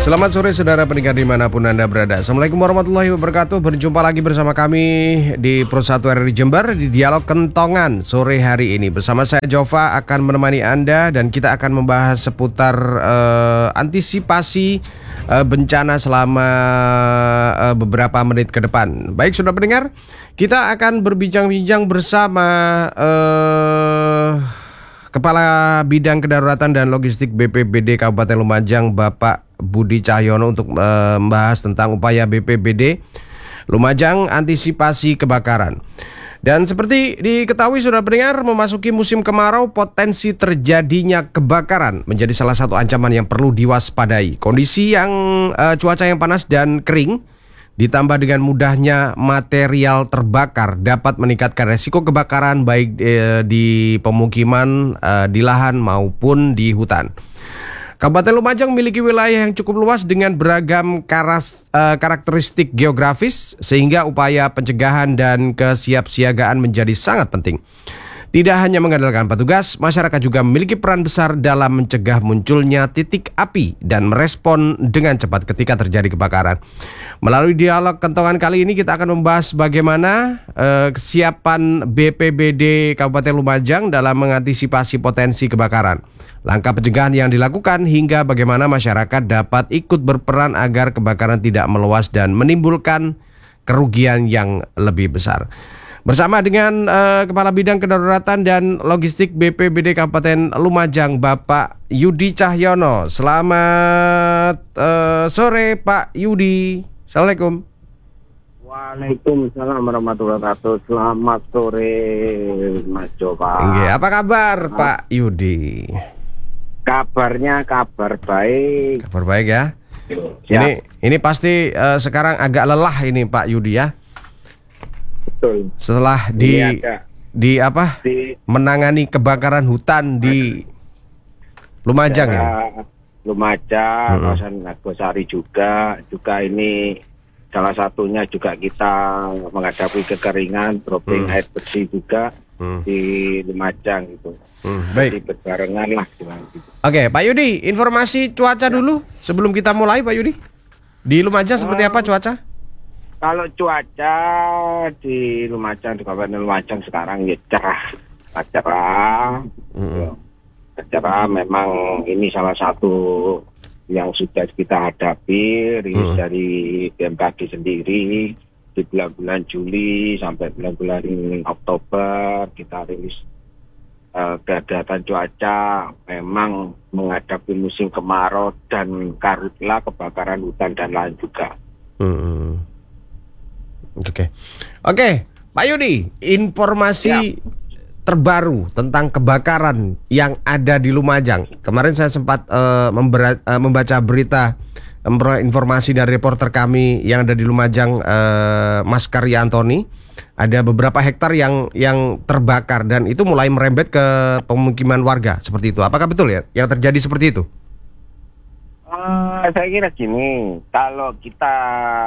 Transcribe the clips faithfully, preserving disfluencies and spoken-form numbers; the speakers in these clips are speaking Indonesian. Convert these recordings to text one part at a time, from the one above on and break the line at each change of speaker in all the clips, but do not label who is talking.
Selamat sore saudara pendengar dimanapun Anda berada. Assalamualaikum warahmatullahi wabarakatuh. Berjumpa lagi bersama kami di Pro satu R R I Jember di Dialog Kentongan sore hari ini. Bersama saya Jova akan menemani Anda dan kita akan membahas seputar uh, antisipasi uh, bencana selama uh, beberapa menit ke depan. Baik saudara pendengar, kita akan berbincang-bincang bersama uh, Kepala Bidang Kedaruratan dan Logistik B P B D Kabupaten Lumajang, Bapak Budi Cahyono, untuk membahas tentang upaya B P B D Lumajang antisipasi kebakaran. Dan seperti diketahui saudara pendengar, memasuki musim kemarau, potensi terjadinya kebakaran menjadi salah satu ancaman yang perlu diwaspadai. Kondisi yang uh, cuaca yang panas dan kering ditambah dengan mudahnya material terbakar dapat meningkatkan resiko kebakaran baik eh, di pemukiman, eh, di lahan maupun di hutan. Kabupaten Lumajang memiliki wilayah yang cukup luas dengan beragam karas, eh, karakteristik geografis sehingga upaya pencegahan dan kesiapsiagaan menjadi sangat penting. Tidak hanya mengandalkan petugas, masyarakat juga memiliki peran besar dalam mencegah munculnya titik api dan merespon dengan cepat ketika terjadi kebakaran. Melalui dialog kentongan kali ini kita akan membahas bagaimana eh, kesiapan B P B D Kabupaten Lumajang dalam mengantisipasi potensi kebakaran, langkah pencegahan yang dilakukan, hingga bagaimana masyarakat dapat ikut berperan agar kebakaran tidak meluas dan menimbulkan kerugian yang lebih besar. Bersama dengan uh, Kepala Bidang Kedaruratan dan Logistik B P B D Kabupaten Lumajang, Bapak Yudi Cahyono. Selamat uh, sore Pak Yudi. Assalamualaikum.
Waalaikumsalam warahmatullahi wabarakatuh. Selamat sore Mas Jova.
Oke, apa kabar nah, Pak Yudi?
Kabarnya kabar baik.
Kabar baik ya.
Siap.
Ini ini pasti uh, sekarang agak lelah ini Pak Yudi ya.
Betul.
Setelah di di apa?
Di,
menangani kebakaran hutan di Lumajang ya.
Lumajang,
hmm.
kawasan Nagosari juga, juga ini salah satunya juga kita menghadapi kekeringan, dropping hmm. air bersih juga hmm. di Lumajang itu.
Hmm, baik.
Jadi berbarengan lah gitu.
Oke, Pak Yudi, informasi cuaca ya. dulu sebelum kita mulai Pak Yudi. Di Lumajang seperti uh, apa cuaca?
Kalau cuaca di Lumajang, di Kabupaten Lumajang sekarang ya cerah, cerah, mm-hmm. cerah. Memang ini salah satu yang sudah kita hadapi, rilis mm. dari B M K G sendiri di bulan-bulan Juli sampai bulan-bulan Oktober kita rilis uh, keadaan cuaca memang menghadapi musim kemarau dan karhutlah kebakaran hutan dan lain juga.
Mm-hmm. Oke, okay. oke, okay. Pak Yudi, informasi ya. terbaru tentang kebakaran yang ada di Lumajang. Kemarin saya sempat uh, membera- uh, membaca berita, uh, informasi dari reporter kami yang ada di Lumajang, uh, Mas Karya Antoni. Ada beberapa hektar yang yang terbakar dan itu mulai merembet ke pemukiman warga seperti itu. Apakah betul ya yang terjadi seperti itu?
Uh, saya kira gini, kalau kita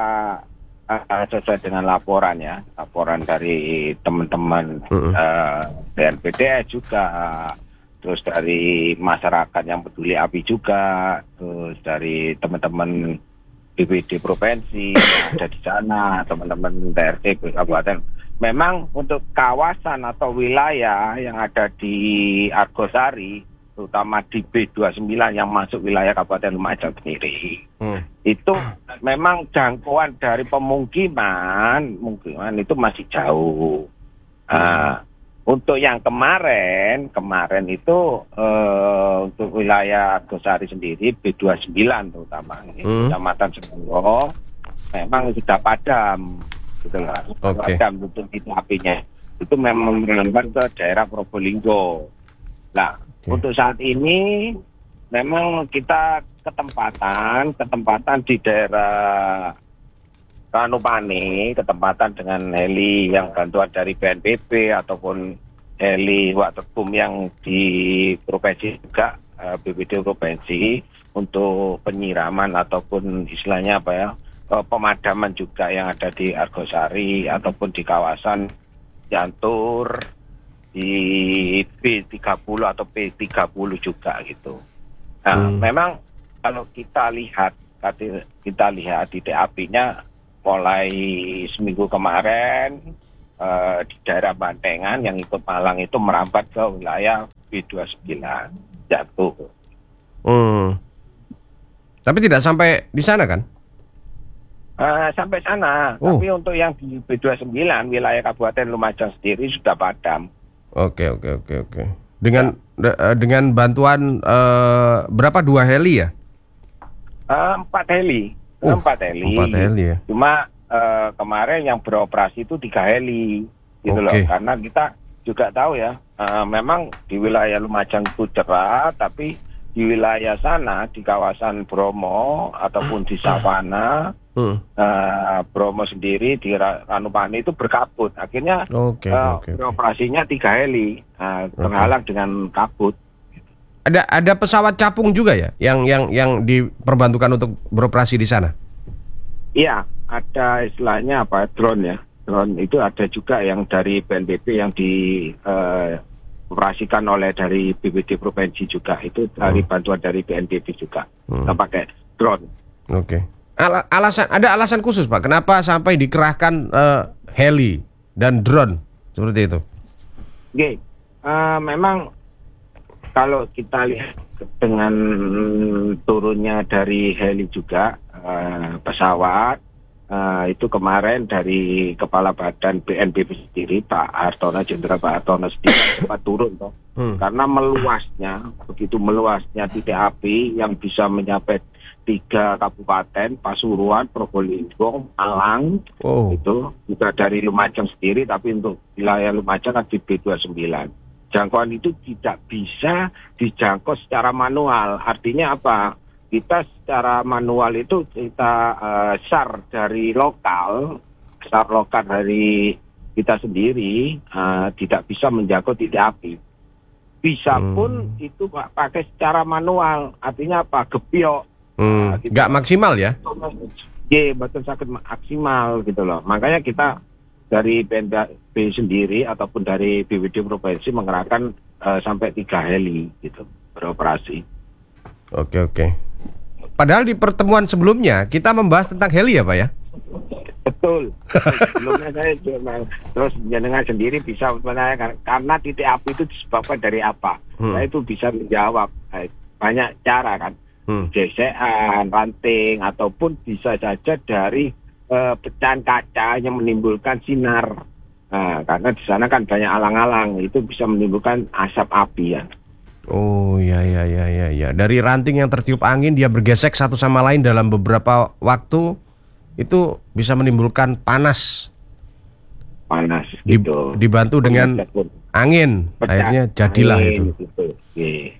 Uh, sesuai dengan laporan ya, laporan dari teman-teman uh-uh. uh, B N P D juga, uh, terus dari masyarakat yang peduli api juga, terus dari teman-teman B P D provinsi yang ada di sana, teman-teman D R T kabupaten. Memang untuk kawasan atau wilayah yang ada di Argosari, terutama di B dua puluh sembilan yang masuk wilayah Kabupaten Lumajang sendiri, hmm. itu memang jangkauan dari pemukiman, pemukiman itu masih jauh. Nah, untuk yang kemarin, kemarin itu uh, untuk wilayah Argosari sendiri B dua puluh sembilan terutama, hmm. Kecamatan Senggo, memang sudah padam, gitu lah. Okay. Padam untuk itu apinya. Itu memang merambat ke daerah Probolinggo. Nah, okay. Untuk saat ini memang kita ketempatan, ketempatan di daerah Ranupane, ketempatan dengan heli yang bantuan dari B N P B ataupun heli Waterboom yang di provinsi juga, B P D provinsi, untuk penyiraman ataupun istilahnya apa ya, pemadaman juga yang ada di Argosari ataupun di kawasan Jantur, di B tiga puluh atau P tiga puluh juga gitu. Nah, hmm. memang kalau kita lihat kati- kita lihat titik apinya mulai seminggu kemarin eh, di daerah Bantengan yang ikut Malang itu merambat ke wilayah B dua puluh sembilan jatuh.
Hmm. Tapi tidak sampai di sana kan?
Eh, sampai sana,
Oh.
tapi untuk yang di B dua puluh sembilan wilayah Kabupaten Lumajang sendiri sudah padam.
Oke oke oke oke. Dengan de- eh, dengan bantuan eh, berapa dua heli ya?
Eh, empat heli,
Oh,
empat heli.
empat heli ya.
Cuma eh, kemarin yang beroperasi itu tiga heli, gitu loh.
Oke.
Karena kita juga tahu ya, eh, memang di wilayah Lumajang itu cerah, tapi di wilayah sana di kawasan Bromo ataupun di Savana,
Hmm.
eh, Bromo sendiri di Ra- Ranupani itu berkabut. Akhirnya
Oke
eh,
oke. oke.
beroperasinya tiga heli, eh, terhalang dengan kabut.
Ada ada pesawat capung juga ya yang yang yang diperbantukan untuk beroperasi di sana.
Iya, ada istilahnya apa drone ya. Drone itu ada juga yang dari B N P B yang dioperasikan oleh dari B P D provinsi juga. Itu dari bantuan dari B N P B juga.
Hmm.
Kita pakai drone.
Oke. Ala- alasan ada alasan khusus Pak, kenapa sampai dikerahkan eh, heli dan drone seperti itu?
Oke, eh, memang kalau kita lihat dengan turunnya dari heli juga eh, pesawat eh, itu kemarin dari Kepala Badan B N P B sendiri Pak Hartono, Jenderal Pak Hartono sendiri sempat turun toh.
Hmm.
Karena meluasnya, begitu meluasnya titik api yang bisa mencapai tiga kabupaten, Pasuruan, Probolinggo, Malang,
Oh.
itu juga dari Lumajang sendiri, tapi untuk wilayah Lumajang kan di B dua puluh sembilan. Jangkauan itu tidak bisa dijangkau secara manual. Artinya apa? Kita secara manual itu kita uh, SAR dari lokal, SAR lokal dari kita sendiri uh, tidak bisa menjangkau titik api. Bisa pun
Hmm.
itu Pak, pakai secara manual. Artinya apa? Gebiok.
Hmm.
Nah, gitu.
Nggak maksimal ya?
Iya, betul sakit maksimal gitu loh. Makanya kita dari B N P B sendiri ataupun dari B P D provinsi mengerahkan uh, sampai tiga heli gitu beroperasi.
Oke oke. Padahal di pertemuan sebelumnya kita membahas tentang heli ya Pak ya?
Betul. Sebelumnya saya cuma terus jenengan sendiri bisa menanyakan karena titik api itu disebabkan dari apa?
Hmm.
Saya itu bisa menjawab eh, banyak cara kan.
Hmm.
Gesekan, ranting ataupun bisa saja dari eh, pecahan kaca yang menimbulkan sinar. Nah, karena di sana kan banyak alang-alang, itu bisa menimbulkan asap api ya.
Oh ya ya ya ya ya. Dari ranting yang tertiup angin dia bergesek satu sama lain dalam beberapa waktu itu bisa menimbulkan panas.
Panas
Di-
gitu.
dibantu dengan angin,
Pecah
akhirnya jadilah
angin,
itu.
gitu. Iya.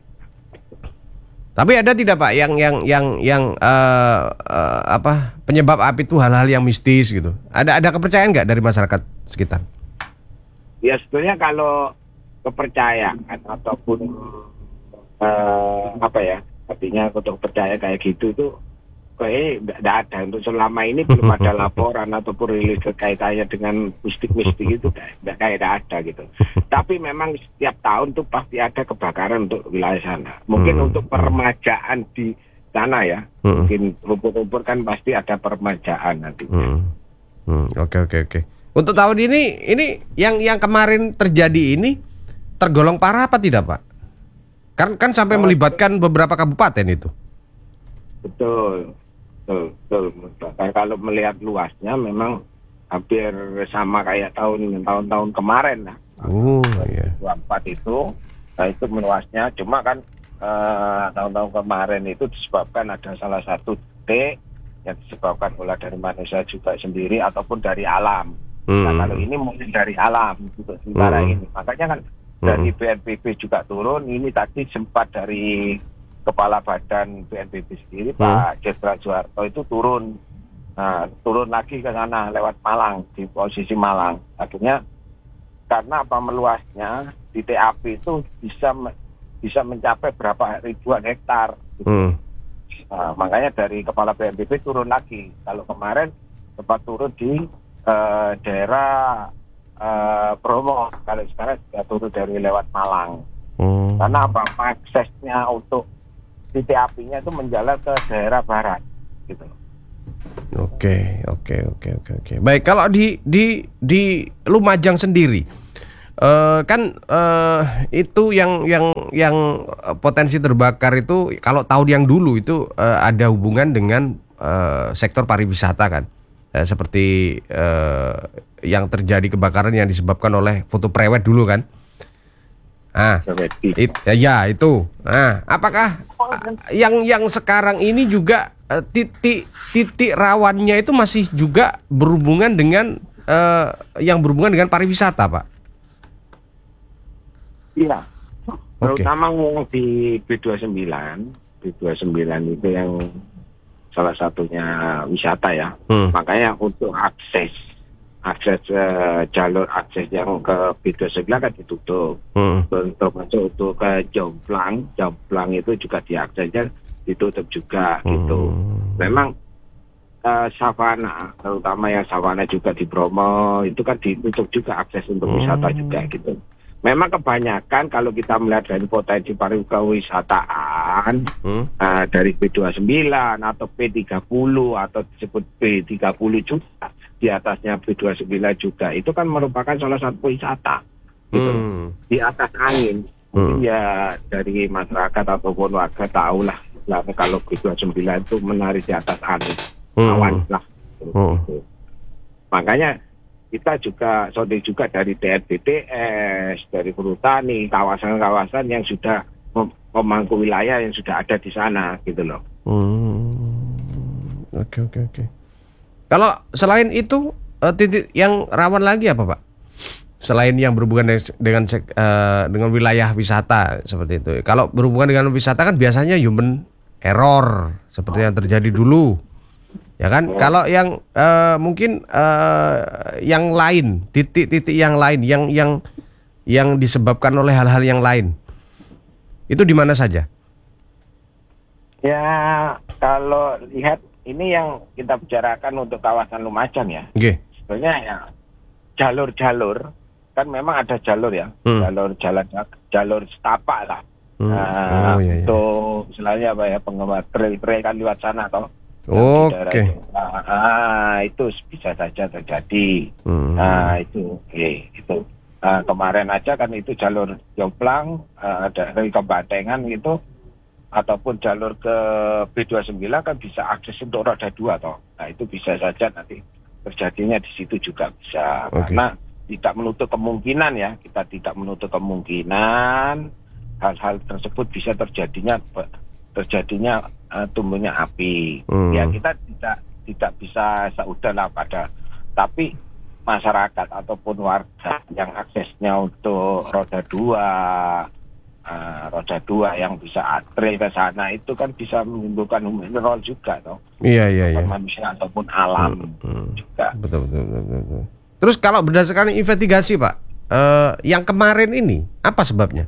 Tapi ada tidak Pak yang yang yang yang eh, eh, apa penyebab api itu hal-hal yang mistis gitu? Ada ada kepercayaan nggak dari masyarakat sekitar?
Ya sebetulnya kalau kepercayaan ataupun eh, apa ya, artinya untuk percaya kayak gitu tuh kayak tidak ada. Untuk selama ini belum ada laporan ataupun rilis kaitannya dengan mistik-mistik itu kayak kayak tidak ada gitu. Tapi memang setiap tahun tuh pasti ada kebakaran untuk wilayah sana. Mungkin
Hmm.
untuk permajaan di sana ya,
Hmm.
mungkin rumput-rumput kan pasti ada permajaan nanti.
Hmm. Hmm, oke oke oke. Untuk tahun ini ini yang yang kemarin terjadi ini tergolong parah apa tidak Pak? Kan kan sampai
Oh,
melibatkan beberapa kabupaten itu.
Betul, betul, betul. Bahkan kalau melihat luasnya memang hampir sama kayak tahun tahun-tahun kemarin lah.
Oh iya.
dua puluh empat itu, nah itu meluasnya. Cuma kan eh, tahun-tahun kemarin itu disebabkan ada salah satu titik yang disebabkan oleh dari manusia juga sendiri ataupun dari alam. Nah
Hmm.
kalau ini mungkin dari alam untuk sementara
Hmm.
ini. Makanya kan dari B N P B juga turun. Ini tadi sempat dari Kepala Badan B N P B sendiri
Hmm.
Pak Jenderal Soeharto itu turun. Nah, turun lagi ke sana lewat Malang, di posisi Malang. Akhirnya karena apa meluasnya titik api itu bisa me- bisa mencapai berapa ribuan hektar. Gitu.
Hmm.
Nah, makanya dari Kepala B N P B turun lagi. Kalau kemarin sempat turun di eh, daerah eh, Bromo, kalau sekarang sudah turun dari lewat Malang.
Hmm.
Karena apa? Aksesnya untuk titik apinya itu menjalar ke daerah barat. gitu.
Oke, oke, oke, oke, oke. Baik, kalau di di di Lumajang sendiri, eh, kan eh, itu yang yang yang eh, potensi terbakar itu kalau tahun yang dulu itu eh, ada hubungan dengan eh, sektor pariwisata kan, Eh, seperti eh, yang terjadi kebakaran yang disebabkan oleh foto prewed dulu kan. Ah, it, ya itu. Nah, apakah yang yang sekarang ini juga eh, titik titik rawannya itu masih juga berhubungan dengan eh, yang berhubungan dengan pariwisata, Pak?
Iya,
Oke.
terutama yang di B dua puluh sembilan, B dua puluh sembilan itu yang salah satunya wisata ya.
Hmm.
Makanya untuk akses akses eh, jalur akses yang ke B dua puluh sembilan kan ditutup.
Hmm.
Untuk masuk untuk ke Jomblang, Jomblang itu juga diaksesnya ditutup juga gitu. Memang eh, savana, terutama yang savana juga di Bromo itu kan ditutup juga akses untuk wisata juga gitu. Memang kebanyakan kalau kita melihat dari potensi pariwisataan hmm. uh, dari B dua puluh sembilan atau P tiga puluh atau disebut B tiga puluh juga di atasnya B dua puluh sembilan juga itu kan merupakan salah satu wisata gitu. Hmm. Di atas angin mungkin hmm. ya dari masyarakat ataupun warga tahu lah kalau B dua puluh sembilan itu menari di atas angin hmm. awan lah gitu. Hmm. Makanya kita juga sonding juga dari D R B T S, dari Perhutani, kawasan-kawasan yang sudah memangku wilayah yang sudah ada di sana gitu loh.
Hmm. Oke oke oke. Kalau selain itu titik yang rawan lagi apa, Pak? Selain yang berhubungan dengan uh, dengan wilayah wisata seperti itu. Kalau berhubungan dengan wisata kan biasanya human error seperti yang terjadi dulu. Ya kan, oh. Kalau yang uh, mungkin uh, yang lain, titik-titik yang lain, yang yang yang disebabkan oleh hal-hal yang lain, itu di mana saja?
Ya, kalau lihat ini yang kita bicarakan untuk kawasan Lumajang ya.
Okay.
Sebenarnya ya jalur-jalur kan memang ada jalur ya, hmm. jalur jalan jalur setapak lah. Hmm. Nah, oh, iya, iya. Untuk selainnya apa ya penggemar trail-trail kan lewat sana toh.
Oke. Okay.
Nah, itu bisa saja terjadi. Hmm. Nah, itu, okay, itu. Nah, kemarin aja kan itu jalur Jomblang uh, dari Kebatengan gitu, ataupun jalur ke B dua puluh sembilan kan bisa akses untuk roda dua toh. Nah, itu bisa saja nanti terjadinya di situ juga bisa. Okay. Karena tidak menutup kemungkinan ya, kita tidak menutup kemungkinan hal-hal tersebut bisa terjadinya terjadinya uh, tumbuhnya api. Hmm. Ya kita tidak tidak bisa seudahlah pada, tapi masyarakat ataupun warga yang aksesnya untuk roda dua, uh, roda dua yang bisa trail ke sana itu kan bisa menimbulkan mineral juga, toh.
Iya iya iya.
Manusia ataupun alam hmm. Hmm. juga.
Betul, betul betul betul. Terus kalau berdasarkan investigasi, Pak, uh, yang kemarin ini apa sebabnya?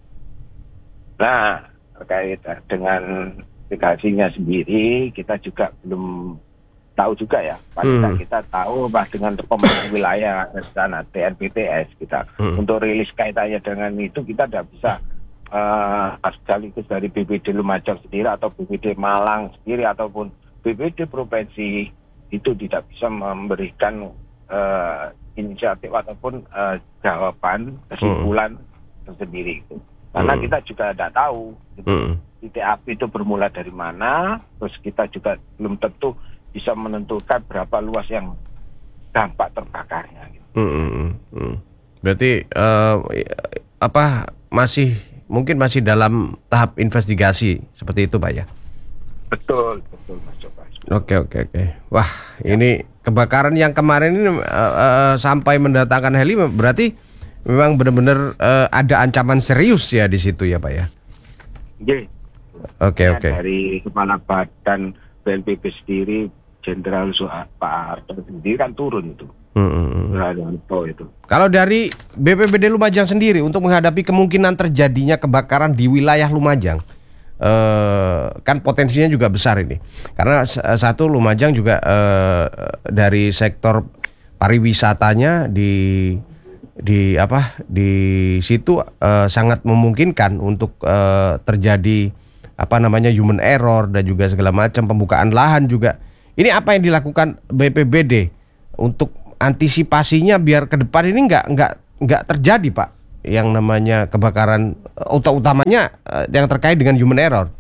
Nah, terkait dengan investigasinya sendiri kita juga belum tahu juga ya. Paling hmm. kita tahu bah dengan pemangku wilayah di sana D R B T S kita hmm. untuk rilis kaitannya dengan itu kita tidak bisa uh, sekaligus dari B P D Lumajang sendiri atau B P D Malang sendiri ataupun B P D provinsi itu tidak bisa memberikan uh, inisiatif ataupun uh, jawaban kesimpulan hmm. tersendiri itu. Karena hmm. kita juga tidak tahu gitu. hmm. titik api itu bermula dari mana, terus kita juga belum tentu bisa menentukan berapa luas yang dampak terbakarnya. Gitu.
Hmm. Hmm. Berarti uh, apa masih mungkin masih dalam tahap investigasi seperti itu, Pak ya?
Betul, betul Mas Coba.
Oke oke oke. Wah ya. Ini kebakaran yang kemarin ini uh, uh, sampai mendatangkan heli berarti memang benar-benar uh, ada ancaman serius ya di situ ya, Pak ya?
Iya.
Oke
ya,
oke.
Dari Kepala Badan B N P B sendiri, Jenderal Pak Harto sendiri kan turun itu. Hmm. itu.
Kalau dari B P B D Lumajang sendiri untuk menghadapi kemungkinan terjadinya kebakaran di wilayah Lumajang, eh, kan potensinya juga besar ini. Karena satu Lumajang juga eh, dari sektor pariwisatanya di di apa di situ eh, sangat memungkinkan untuk eh, terjadi apa namanya human error dan juga segala macam pembukaan lahan juga. Ini apa yang dilakukan B P B D untuk antisipasinya biar ke depan ini nggak nggak nggak terjadi, Pak, yang namanya kebakaran utamanya yang terkait dengan human error.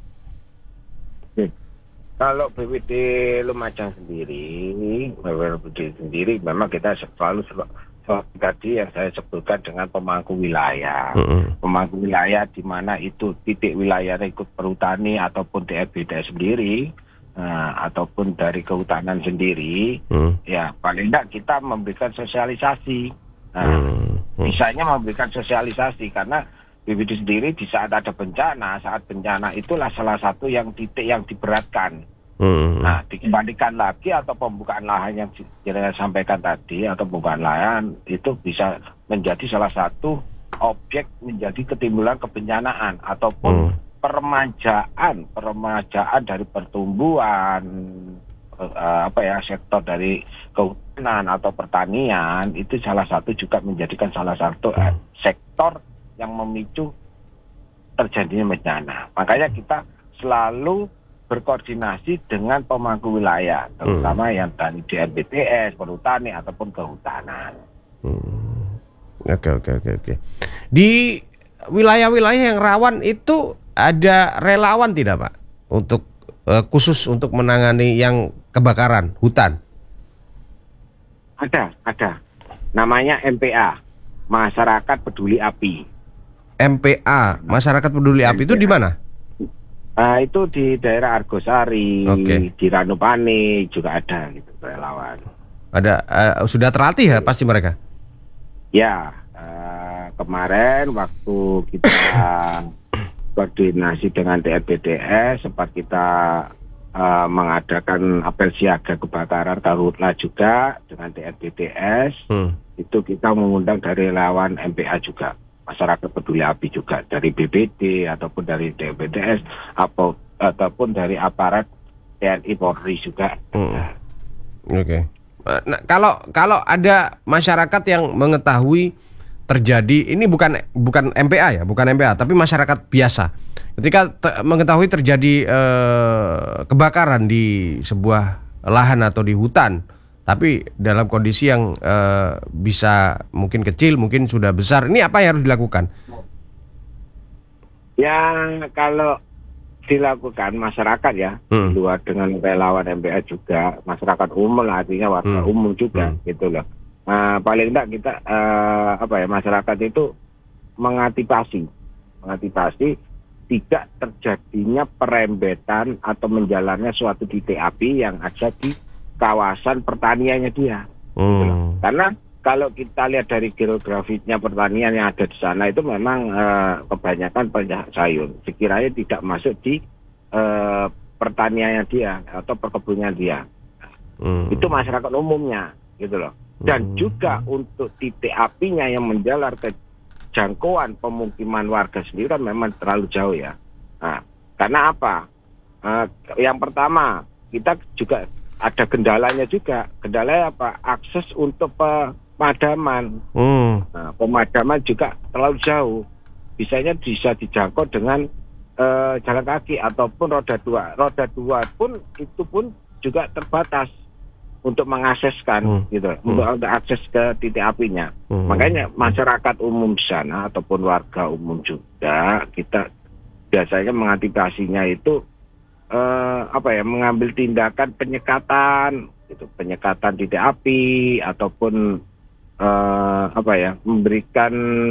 Kalau B P D Lumajang sendiri, B P D sendiri memang kita selalu seperti tadi yang saya sebutkan dengan pemangku wilayah. Uh-uh. Pemangku wilayah di mana itu titik wilayahnya ikut perhutani ataupun D R B D sendiri, uh, ataupun dari kehutanan sendiri, uh. ya paling tidak kita memberikan sosialisasi. Nah, uh. Misalnya memberikan sosialisasi karena B P D sendiri di saat ada bencana, saat bencana itulah salah satu yang titik yang diberatkan. Hmm. Nah, dikembalikan lagi atau pembukaan lahan yang saya sampaikan tadi atau pembukaan lahan itu bisa menjadi salah satu objek menjadi ketimbulan kebencanaan ataupun hmm. peremajaan, peremajaan dari pertumbuhan uh, apa ya sektor dari kehutanan atau pertanian itu salah satu juga menjadikan salah satu uh, sektor yang memicu terjadinya bencana. Makanya kita selalu berkoordinasi dengan pemangku wilayah, terutama hmm. yang dari D R B T S, perhutani ataupun kehutanan.
Hmm. Oke oke oke oke. Di wilayah-wilayah yang rawan itu ada relawan tidak, Pak, untuk uh, khusus untuk menangani yang kebakaran hutan?
Ada, ada. Namanya M P A, Masyarakat Peduli Api.
M P A, Masyarakat Peduli Api itu di mana?
Uh, itu di daerah Argosari,
okay.
Di Ranupane juga ada gitu relawan.
Ada uh, sudah terlatih ya pasti mereka?
Ya, uh, kemarin waktu kita koordinasi dengan D R B D S sempat kita uh, mengadakan apel siaga kebakaran karhutla juga dengan D R B D S. Hmm. Itu kita mengundang dari relawan M P A juga. Masyarakat Peduli Api juga dari B P D ataupun dari D R B D S atau ataupun dari aparat T N I Polri juga. Hmm.
Oke. Okay. Nah, kalau kalau ada masyarakat yang mengetahui terjadi ini bukan bukan M P A ya, bukan M P A tapi masyarakat biasa. Ketika te- mengetahui terjadi eh, kebakaran di sebuah lahan atau di hutan, tapi dalam kondisi yang uh, bisa mungkin kecil, mungkin sudah besar. Ini apa yang harus dilakukan?
Ya, kalau dilakukan masyarakat ya, hmm. luar dengan relawan M P A juga, masyarakat umum lah, artinya warga hmm. umum juga, hmm. gitu loh. Nah, paling tidak kita uh, apa ya masyarakat itu mengantisipasi, mengantisipasi tidak terjadinya perembetan atau menjalarnya suatu titik api yang ada di kawasan pertaniannya dia. Hmm. Karena kalau kita lihat dari geografisnya pertanian yang ada di sana itu memang uh, kebanyakan banyak sayur. Sekiranya tidak masuk di uh, pertaniannya dia atau perkebunnya dia. Hmm. Itu masyarakat umumnya, gitu loh. Dan hmm. juga untuk titik apinya yang menjalar ke jangkauan pemukiman warga sendiri kan memang terlalu jauh ya. Nah, karena apa? Uh, yang pertama kita juga ada kendalanya juga. Kendalanya apa? Akses untuk pemadaman. Hmm. Nah, pemadaman juga terlalu jauh. Bisanya bisa dijangkau dengan uh, jalan kaki ataupun roda dua. Roda dua pun itu pun juga terbatas untuk mengakseskan, hmm. gitu, hmm. untuk, untuk akses ke titik apinya. Hmm. Makanya masyarakat umum di sana ataupun warga umum juga kita biasanya mengantisipasinya itu Uh, apa ya mengambil tindakan penyekatan gitu, penyekatan titik api ataupun uh, apa ya memberikan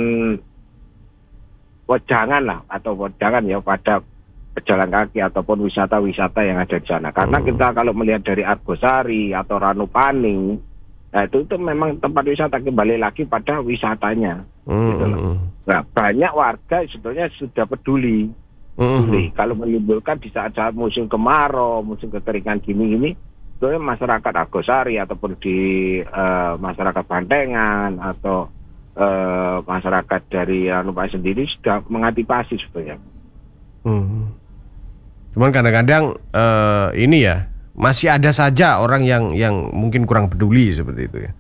wejangan lah atau wejangan ya pada pejalan kaki ataupun wisata-wisata yang ada di sana. Karena hmm. kita kalau melihat dari Argosari atau Ranupane, nah itu itu memang tempat wisata, kembali lagi pada wisatanya. Hmm. Gitu loh. Nah, banyak warga sebetulnya sudah peduli. Mm-hmm. Kalau menimbulkan di saat-saat musim kemarau, musim kekeringan gini-gini, itu masyarakat Argosari ataupun di uh, masyarakat Bantengan atau uh, masyarakat dari Ranupane sendiri sudah mengantisipasi sebetulnya.
Hmm. Cuman kadang-kadang uh, ini ya masih ada saja orang yang yang mungkin kurang peduli seperti itu ya.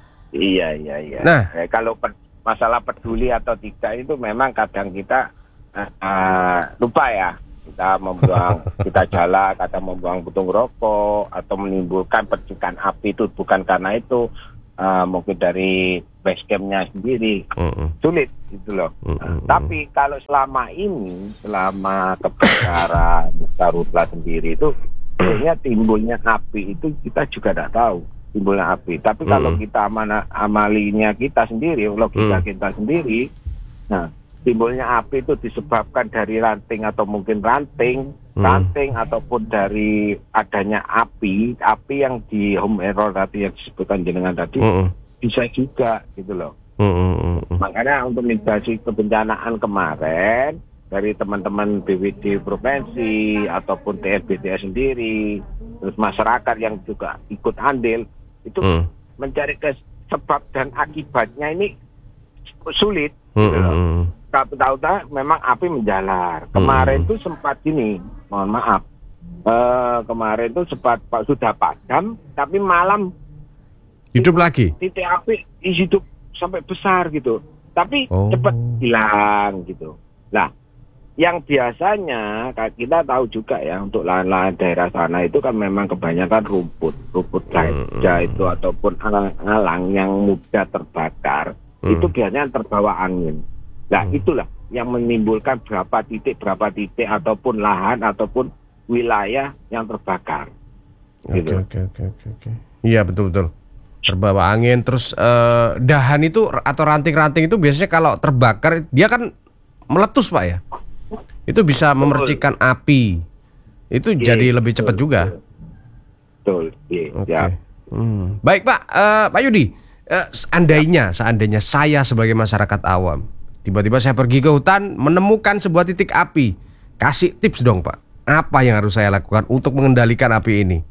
Iya iya iya.
Nah,
eh, kalau per, masalah peduli atau tidak itu memang kadang kita uh, lupa ya, kita membuang kita jalan atau membuang puntung rokok atau menimbulkan percikan api itu bukan karena itu, uh, mungkin dari base campnya sendiri, uh-uh. sulit gitu loh. Uh-uh. Nah, tapi kalau selama ini, selama kebakaran karhutla sendiri itu, sebenarnya timbulnya api itu kita juga tidak tahu timbulnya api. Tapi uh-uh. kalau kita amana, amalinya kita sendiri, logika uh-uh. kita sendiri, nah timbulnya api itu disebabkan dari ranting atau mungkin ranting, hmm. ranting ataupun dari adanya api, api yang di home error tadi yang disebutkan jenengan tadi, hmm. bisa juga gitu loh. Hmm. Makanya untuk mitigasi kebencanaan kemarin dari teman-teman B W D provinsi ataupun T N B T S sendiri, terus masyarakat yang juga ikut andil itu hmm. mencari sebab dan akibatnya ini sulit. Hmm. Gitu loh. Tahu-tahu memang api menjalar. Kemarin itu hmm. sempat gini, mohon maaf. Uh, kemarin itu sempat sudah padam, tapi malam
hidup lagi.
Titik api hidup sampai besar gitu. Tapi oh. cepat hilang gitu. Nah, yang biasanya kita tahu juga ya untuk lahan-lahan daerah sana itu kan memang kebanyakan rumput, rumput gajah hmm. itu ataupun alang-alang yang mudah terbakar. Hmm. Itu biasanya terbawa angin. Nah hmm. itulah yang menimbulkan berapa titik, berapa titik ataupun lahan ataupun wilayah yang terbakar.
Oke gitu. oke oke oke oke. Iya betul betul. Terbawa angin terus uh, dahan itu atau ranting-ranting itu biasanya kalau terbakar dia kan meletus Pak ya. Itu bisa betul. memercikan api. Itu yeah, jadi lebih cepat betul, juga.
Betul. Iya.
Oke. Okay. Hmm. Baik Pak, uh, Pak Yudi. Uh, seandainya, seandainya saya sebagai masyarakat awam, tiba-tiba saya pergi ke hutan menemukan sebuah titik api, kasih tips dong Pak. Apa yang harus saya lakukan untuk mengendalikan api ini?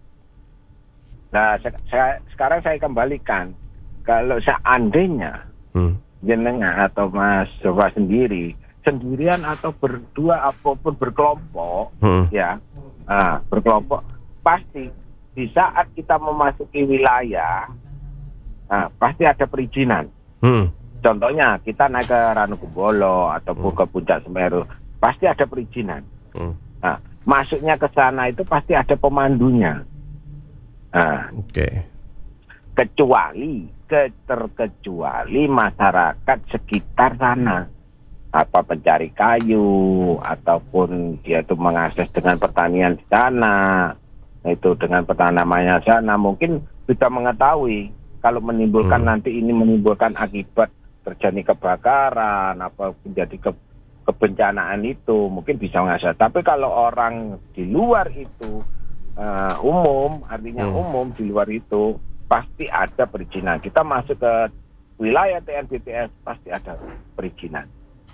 Nah, saya, sekarang saya kembalikan. Kalau seandainya hmm. jenengan atau Mas Jova sendiri, sendirian atau berdua apapun berkelompok, hmm. ya, nah, berkelompok, pasti di saat kita memasuki wilayah, nah, pasti ada perizinan. Hmm. Contohnya kita naik ke Ranupubolo ataupun hmm. ke Puncak Semeru, pasti ada perizinan. Hmm. Nah, masuknya ke sana itu pasti ada pemandunya. Nah, oke. Okay. Kecuali, terkecuali masyarakat sekitar sana, apa pencari kayu ataupun dia itu mengakses dengan pertanian di sana, itu dengan petanamannya sana, mungkin bisa mengetahui kalau menimbulkan hmm. nanti ini menimbulkan akibat terjadi kebakaran apa menjadi ke, kebencanaan itu mungkin bisa ngasih. Tapi kalau orang di luar itu uh, umum, artinya hmm. umum di luar itu pasti ada perizinan. Kita masuk ke wilayah T N B T S pasti ada perizinan.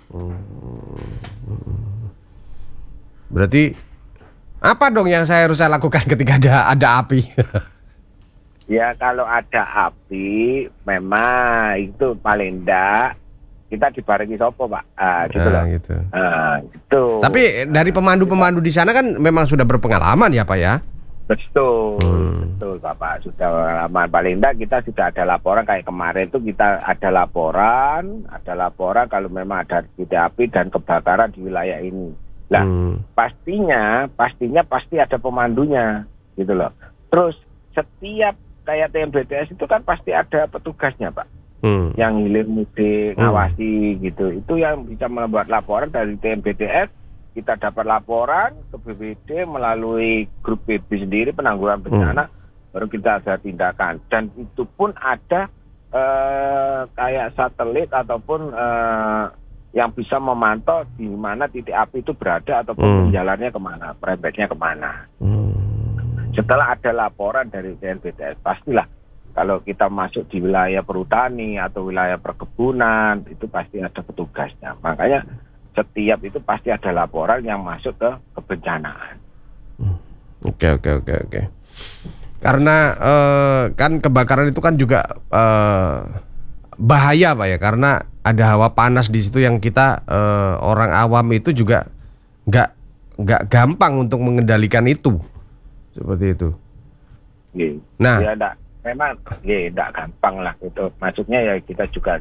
Hmm. Berarti apa dong yang saya harus saya lakukan ketika ada ada api?
Ya kalau ada api, memang itu paling enggak kita dibarengi sopo Pak, ah, gitu loh. Gitu. Ah, gitu.
Tapi dari pemandu-pemandu di sana kan memang sudah berpengalaman ya Pak ya?
Betul,
hmm.
betul Bapak sudah berpengalaman. Paling enggak kita sudah ada laporan kayak kemarin itu kita ada laporan, ada laporan kalau memang ada titik api dan kebakaran di wilayah ini. Nah, hmm. pastinya, pastinya pasti ada pemandunya, gitu loh. Terus setiap kayak T N B T S itu kan pasti ada petugasnya Pak, hmm. yang hilir mudik, ngawasi hmm. gitu. Itu yang bisa membuat laporan dari T N B T S, kita dapat laporan ke B W D melalui grup B B sendiri penanggulangan bencana, hmm. baru kita ada tindakan. Dan itu pun ada eh, kayak satelit ataupun eh, yang bisa memantau di mana titik api itu berada ataupun hmm. jalannya kemana, merembetnya kemana. Hmm. Setelah ada laporan dari T N B T S, pastilah kalau kita masuk di wilayah perhutani atau wilayah perkebunan, itu pasti ada petugasnya. Makanya setiap itu pasti ada laporan yang masuk ke kebencanaan.
Oke, oke, oke, oke. Karena eh, kan kebakaran itu kan juga eh, bahaya Pak ya, karena ada hawa panas di situ yang kita eh, orang awam itu juga nggak nggak gampang untuk mengendalikan itu. Seperti itu.
Nah, ya enggak, memang ya enggak gampang lah itu. Maksudnya ya kita juga enggak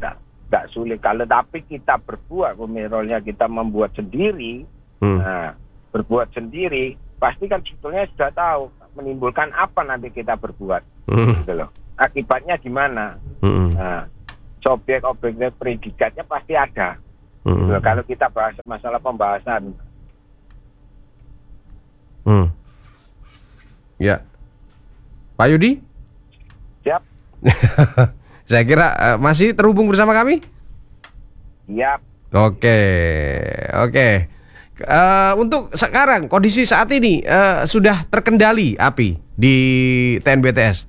nggak sulit. Kalau tapi kita berbuat, pemirolnya kita membuat sendiri, hmm. nah, berbuat sendiri, pasti kan sebetulnya sudah tahu menimbulkan apa nanti kita berbuat, hmm. gitu loh. Akibatnya gimana? Hmm. Nah, objek-objeknya predikatnya pasti ada. Hmm. Gitu. Kalau kita bahas masalah pembahasan.
Hmm. Ya, Pak Yudi?
Siap.
Saya kira uh, masih terhubung bersama kami?
Siap.
Oke, oke. Uh, untuk sekarang kondisi saat ini uh, sudah terkendali api di T N B T S.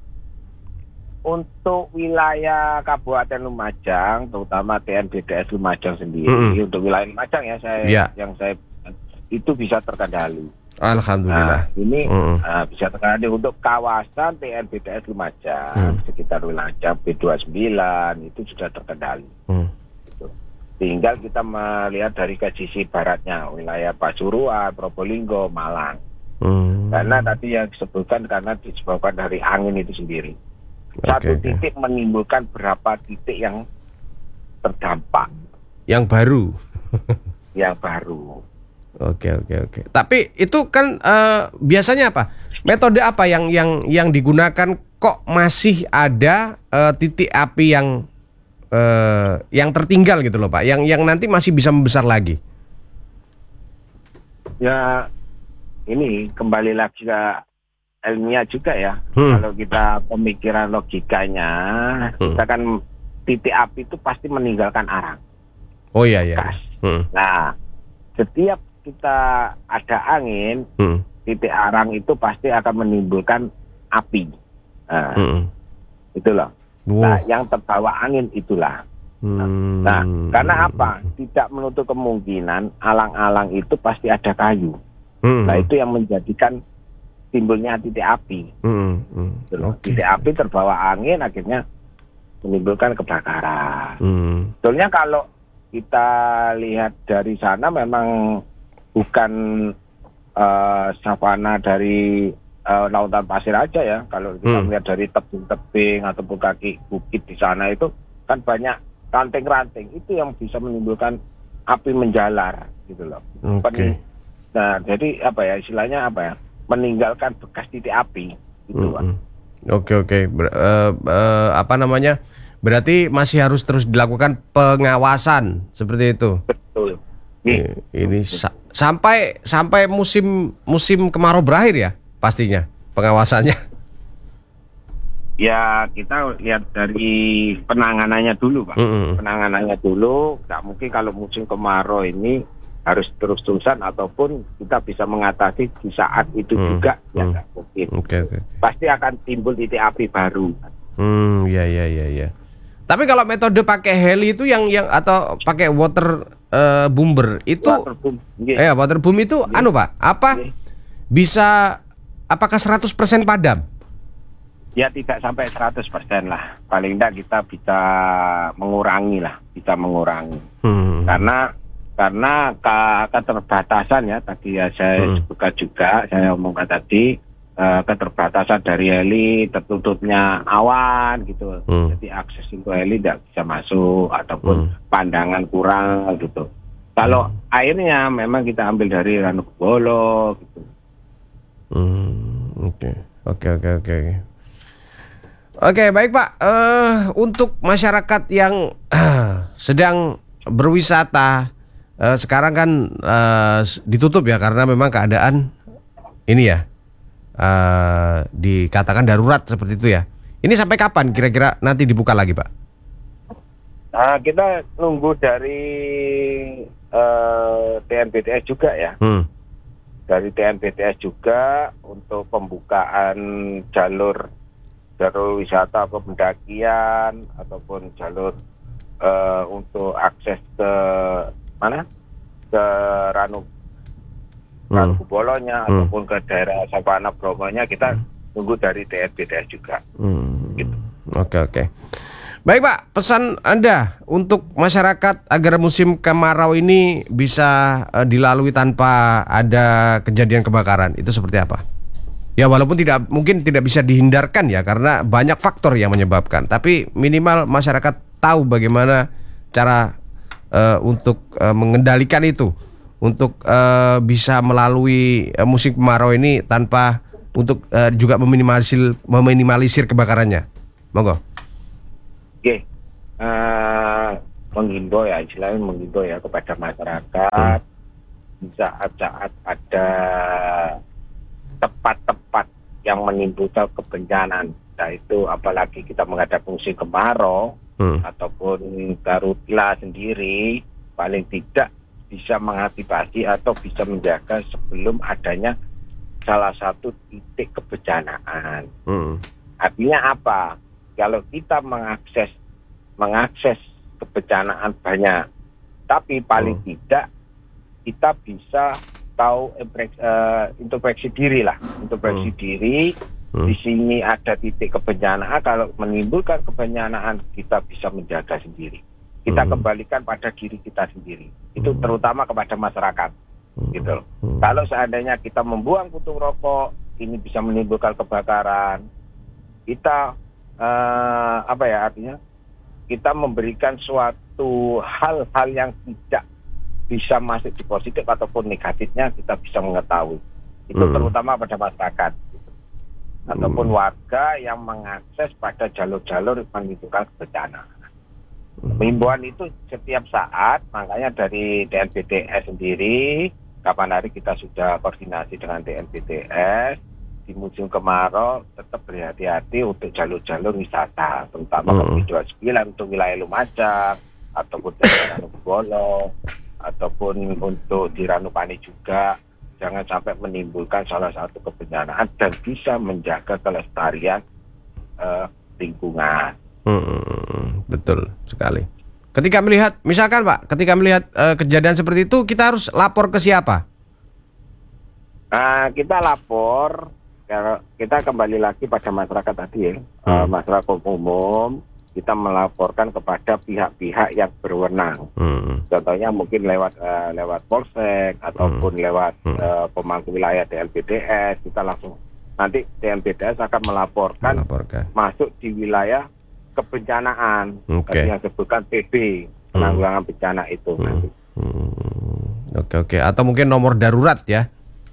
Untuk wilayah Kabupaten Lumajang, terutama T N B T S Lumajang sendiri, mm-hmm. untuk wilayah Lumajang ya saya yeah. yang saya itu bisa terkendali.
Alhamdulillah.
Nah, ini
mm.
uh, bisa terkendali untuk kawasan T N B T S Lumajang, mm. sekitar wilayah B dua puluh sembilan itu sudah terkendali. Mm. Gitu. Tinggal kita melihat dari ke sisi baratnya, wilayah Pasuruan, Probolinggo, Malang. Mm. Karena tadi yang disebutkan karena disebabkan dari angin itu sendiri. Satu okay, titik okay. menimbulkan berapa titik yang terdampak.
Yang baru.
Yang baru.
Oke oke oke. Tapi itu kan uh, biasanya apa? Metode apa yang yang yang digunakan kok masih ada uh, titik api yang uh, yang tertinggal gitu loh Pak? Yang yang nanti masih bisa membesar lagi?
Ya ini kembali lagi ke ilmiah juga ya. Hmm. Kalau kita pemikiran logikanya, hmm. kita kan titik api itu pasti meninggalkan arang.
Oh iya iya. Hmm.
Nah, setiap kita ada angin, hmm. titik arang itu pasti akan menimbulkan api. Nah, hmm. itulah. Wow. Nah, yang terbawa angin itulah. Hmm. Nah, karena apa? Tidak menutup kemungkinan alang-alang itu pasti ada kayu. Hmm. Nah, itu yang menjadikan timbulnya titik api. Hmm. Hmm. Okay. Titik api terbawa angin akhirnya menimbulkan kebakaran. Hmm. Sebetulnya kalau kita lihat dari sana memang bukan uh, savana dari uh, lautan pasir aja ya. Kalau kita hmm. melihat dari tebing-tebing ataupun kaki bukit di sana itu kan banyak ranting-ranting. Itu yang bisa menimbulkan api menjalar gitu loh. Okay. Nah, jadi apa ya istilahnya apa ya? Meninggalkan bekas titik api gitu. Hmm.
Oke oke. Ber, uh, uh, apa namanya? Berarti masih harus terus dilakukan pengawasan seperti itu.
Betul.
Ini, ini sa- sampai sampai musim musim kemarau berakhir ya pastinya pengawasannya.
Ya kita lihat dari penanganannya dulu Pak. Mm-hmm. Penanganannya dulu. Nggak mungkin kalau musim kemarau ini harus terus-terusan ataupun kita bisa mengatasi di saat itu mm. juga mm. ya nggak mungkin.
Okay, okay.
Pasti akan timbul titik api baru.
Hmm ya ya ya ya. Tapi kalau metode pakai heli itu yang yang atau pakai water uh, bomber itu water boom. Yeah. Eh water boom itu yeah. anu Pak, apa yeah. bisa apakah seratus persen padam?
Ya tidak sampai seratus persen lah. Paling tidak kita bisa mengurangi lah, bisa mengurangi. Hmm. Karena karena ke, keterbatasan ya tadi ya saya hmm. sebutkan juga, saya omongkan tadi Uh, keterbatasan dari heli, tertutupnya awan gitu, hmm. jadi akses untuk heli tidak bisa masuk ataupun hmm. pandangan kurang gitu. Kalau hmm. airnya memang kita ambil dari Ranu Kebolo gitu.
Oke, oke, oke, oke. Oke, baik Pak. Uh, untuk masyarakat yang uh, sedang berwisata uh, sekarang kan uh, ditutup ya karena memang keadaan ini ya. Uh, dikatakan darurat seperti itu ya. Ini sampai kapan kira-kira nanti dibuka lagi Pak?
Nah, kita nunggu dari uh, T N B T S juga ya. Hmm. Dari T N B T S juga untuk pembukaan jalur jalur wisata atau pendakian ataupun jalur uh, untuk akses ke mana? Ke Ranu Ranu Kubolonya hmm. ataupun ke daerah Savana Bromonya kita hmm. tunggu dari T N B T S juga. Hmm. Gitu.
Oke oke. Baik Pak, pesan Anda untuk masyarakat agar musim kemarau ini bisa uh, dilalui tanpa ada kejadian kebakaran itu seperti apa? Ya walaupun tidak mungkin tidak bisa dihindarkan ya karena banyak faktor yang menyebabkan, tapi minimal masyarakat tahu bagaimana cara uh, untuk uh, mengendalikan itu, untuk uh, bisa melalui uh, musim kemarau ini tanpa untuk uh, juga meminimalisir meminimalisir kebakarannya. Monggo.
Oke, uh, menghimbau ya, istilahnya menghimbau ya kepada masyarakat hmm. saat-saat ada tempat-tempat yang menimbulkan kebencanaan, nah itu apalagi kita menghadapi musim kemarau hmm. ataupun karhutla sendiri, paling tidak bisa mengantisipasi atau bisa menjaga sebelum adanya salah satu titik kebencanaan. Hmm. Artinya apa? Kalau kita mengakses mengakses kebencanaan banyak, tapi paling hmm. tidak kita bisa tahu uh, introspeksi diri lah, introspeksi hmm. diri. Hmm. Di sini ada titik kebencanaan. Kalau menimbulkan kebencanaan, kita bisa menjaga sendiri. Kita hmm. kembalikan pada diri kita sendiri. Itu hmm. terutama kepada masyarakat, hmm. gitu. Hmm. Kalau seandainya kita membuang puntung rokok, ini bisa menimbulkan kebakaran. Kita uh, apa ya artinya? Kita memberikan suatu hal-hal yang tidak bisa masuk di positif ataupun negatifnya, kita bisa mengetahui. Itu hmm. terutama pada masyarakat gitu. Ataupun hmm. warga yang mengakses pada jalur-jalur menimbulkan kebencanaan. hmm. Himbauan itu setiap saat, makanya dari D N B T S sendiri kapan hari kita sudah koordinasi dengan D N B T S di musim kemarau, tetap berhati-hati untuk jalur-jalur wisata, terutama hmm. ke dua puluh sembilan untuk wilayah Lumajang ataupun daerah Bolo ataupun untuk di Ranupani juga, jangan sampai menimbulkan salah satu kebencanaan dan bisa menjaga kelestarian uh, lingkungan.
Hmm, betul sekali. Ketika melihat, misalkan Pak, ketika melihat uh, kejadian seperti itu, kita harus lapor ke siapa?
Nah, kita lapor, kita kembali lagi pada masyarakat tadi ya, hmm. uh, masyarakat umum. Kita melaporkan kepada pihak-pihak yang berwenang. Hmm. Contohnya mungkin lewat uh, lewat Polsek ataupun hmm. lewat hmm. uh, pemangku wilayah D N B T S. Kita langsung nanti D N B T S akan melaporkan, melaporkan. masuk di wilayah kebencanaan. Okay. Yang disebutkan P B, penanggulangan hmm. bencana itu. Hmm. Nanti.
Hmm. Oke oke. Atau mungkin nomor darurat ya?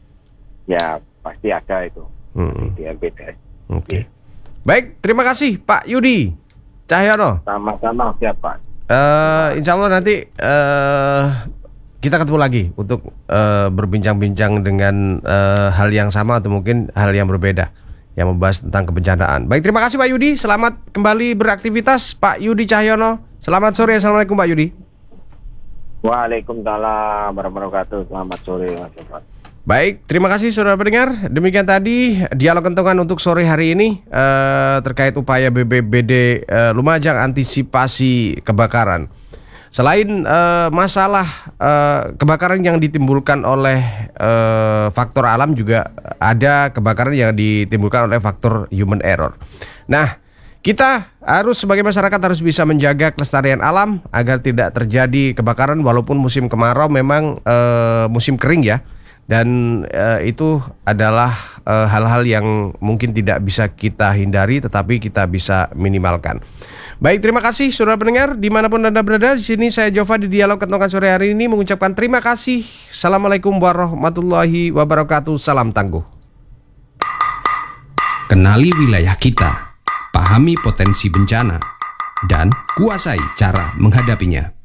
Ya pasti ada itu hmm. di D N B T S.
Oke. Okay. Baik, terima kasih Pak Yudi Cahyono.
Sama-sama siapa?
Uh, insya Allah nanti uh, kita ketemu lagi untuk uh, berbincang-bincang dengan uh, hal yang sama atau mungkin hal yang berbeda yang membahas tentang kebencanaan. Baik, terima kasih Pak Yudi. Selamat kembali beraktivitas Pak Yudi Cahyono. Selamat sore. Assalamualaikum Pak Yudi.
Waalaikumsalam warahmatullahi wabarakatuh. Selamat sore Mas Sofat.
Baik, terima kasih saudara pendengar. Demikian tadi dialog kentongan untuk sore hari ini uh, terkait upaya B B B D uh, Lumajang antisipasi kebakaran. Selain uh, masalah uh, kebakaran yang ditimbulkan oleh uh, faktor alam, juga ada kebakaran yang ditimbulkan oleh faktor human error. Nah, kita harus sebagai masyarakat harus bisa menjaga kelestarian alam agar tidak terjadi kebakaran walaupun musim kemarau memang uh, musim kering ya. Dan uh, itu adalah uh, hal-hal yang mungkin tidak bisa kita hindari, tetapi kita bisa minimalkan. Baik, terima kasih saudara pendengar dimanapun Anda berada. Di sini saya Jova di Dialog Kentongan sore hari ini mengucapkan terima kasih. Assalamualaikum warahmatullahi wabarakatuh. Salam tangguh.
Kenali wilayah kita, pahami potensi bencana, dan kuasai cara menghadapinya.